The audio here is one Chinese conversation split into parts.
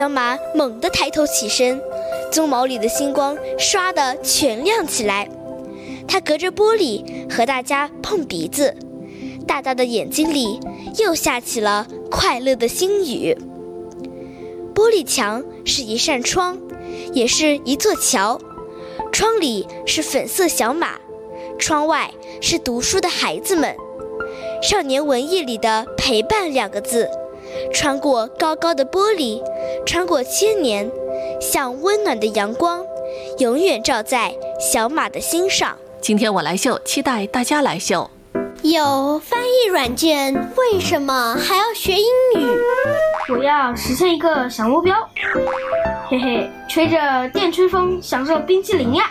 小马猛地抬头起身，鬃毛里的星光唰地全亮起来。它隔着玻璃和大家碰鼻子，大大的眼睛里又下起了快乐的星雨。玻璃墙是一扇窗，也是一座桥，窗里是粉色小马，窗外是读书的孩子们。少年文艺里的陪伴2个字，穿过高高的玻璃，穿过千年，像温暖的阳光，永远照在小马的心上。 今天我来秀，期待大家来秀。 有翻译软件，为什么还要学英语？ 我要实现一个小目标，嘿嘿，吹着电吹风，享受冰淇淋呀！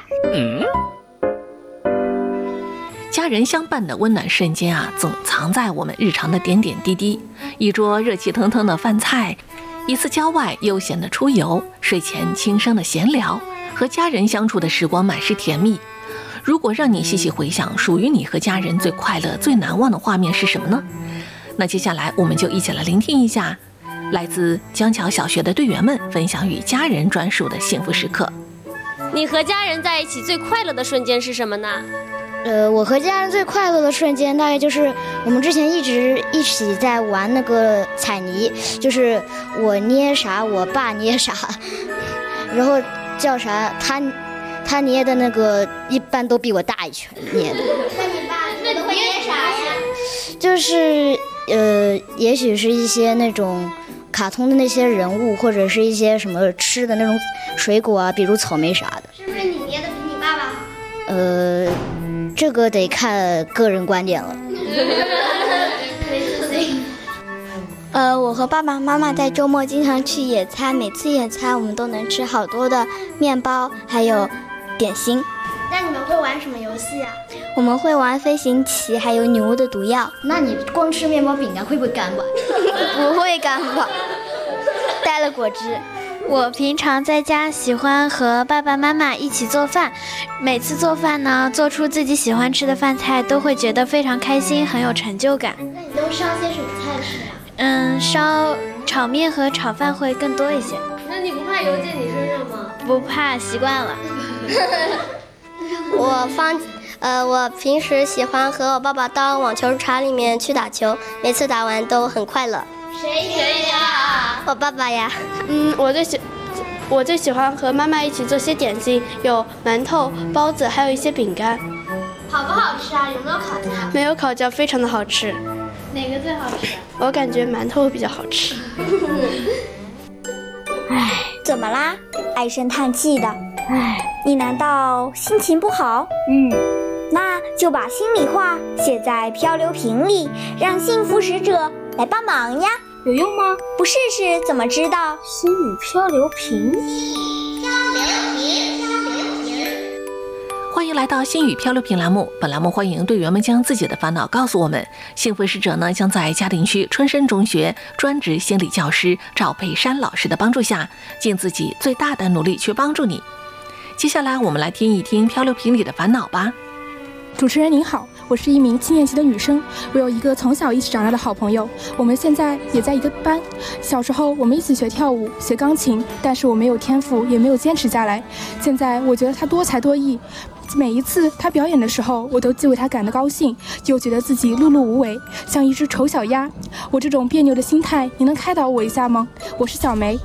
家人相伴的温暖瞬间啊，总藏在我们日常的点点滴滴。一桌热气腾腾的饭菜，一次郊外悠闲的出游，睡前轻声的闲聊，和家人相处的时光满是甜蜜。如果让你细细回想，属于你和家人最快乐、最难忘的画面是什么呢？那接下来我们就一起来聆听一下来自江桥小学的队员们分享与家人专属的幸福时刻。 你和家人在一起最快乐的瞬间是什么呢？ 我和家人最快乐的瞬间大概就是我们之前一起在玩那个彩泥，就是我捏啥我爸捏啥，然后叫啥他捏的那个一般都比我大一圈捏的。 那你会捏啥呀？ 就是也许是一些那种卡通的那些人物，或者是一些什么吃的那种水果啊，比如草莓啥的。 是不是你捏的比你爸爸好？ 这个得看个人观点了。 我和爸爸妈妈在周末经常去野餐，每次野餐我们都能吃好多的面包还有点心。 那你们会玩什么游戏啊？ 我们会玩飞行棋还有女巫的毒药。 那你光吃面包饼干会不会干吧？ 不会干吧，带了果汁。我平常在家喜欢和爸爸妈妈一起做饭，每次做饭呢，做出自己喜欢吃的饭菜，都会觉得非常开心，很有成就感。 那你都烧些什么菜吃呀？ 烧炒面和炒饭会更多一些。 那你不怕油溅你身上吗？ 不怕，习惯了。 我平时喜欢和我爸爸到网球场里面去打球，每次打完都很快乐。谁呀？我爸爸呀。 我最喜欢和妈妈一起做些点心，有馒头、包子，还有一些饼干。 好不好吃啊？有没有烤焦？ 没有烤焦，非常的好吃。 哪个最好吃？ 我感觉馒头比较好吃。 怎么啦？唉声叹气的。你难道心情不好？那就把心里话写在漂流瓶里，让幸福使者来帮忙呀。 有用吗？ 不试试怎么知道？ 心语漂流瓶。 欢迎来到心语漂流瓶栏目，本栏目欢迎队员们将自己的烦恼告诉我们，幸福使者呢将在嘉定区春生中学专职心理教师赵佩珊老师的帮助下，尽自己最大的努力去帮助你。接下来我们来听一听漂流瓶里的烦恼吧。 主持人您好，我是一名7年级的女生，我有一个从小一起长大的好朋友，我们现在也在一个班。小时候我们一起学跳舞、学钢琴，但是我没有天赋，也没有坚持下来。现在我觉得她多才多艺，每一次她表演的时候，我都既为她感到高兴，又觉得自己碌碌无为，像一只丑小鸭。我这种别扭的心态，你能开导我一下吗？我是小梅。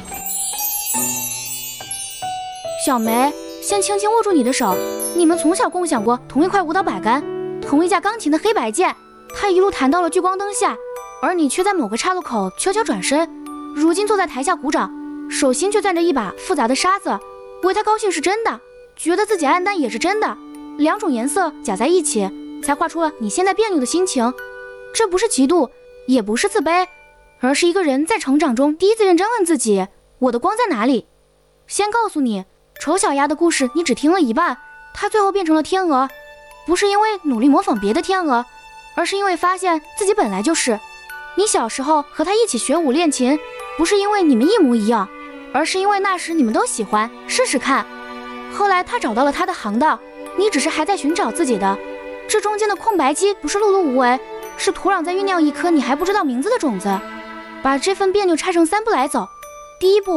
小梅，先轻轻握住你的手，你们从小共享过同一块舞蹈板杆，同一架钢琴的黑白键，他一路弹到了聚光灯下，而你却在某个岔路口悄悄转身，如今坐在台下鼓掌，手心却攥着一把复杂的沙子，为他高兴是真的，觉得自己黯淡也是真的，两种颜色夹在一起，才画出了你现在别扭的心情。这不是嫉妒，也不是自卑，而是一个人在成长中第一次认真问自己，我的光在哪里？先告诉你，丑小鸭的故事你只听了一半，它最后变成了天鹅，不是因为努力模仿别的天鹅，而是因为发现自己本来就是。你小时候和他一起学舞练琴，不是因为你们一模一样，而是因为那时你们都喜欢，试试看。后来他找到了他的航道，你只是还在寻找自己的。这中间的空白期不是碌碌无为，是土壤在酝酿一颗你还不知道名字的种子。把这份别扭拆成3步来走， 第一步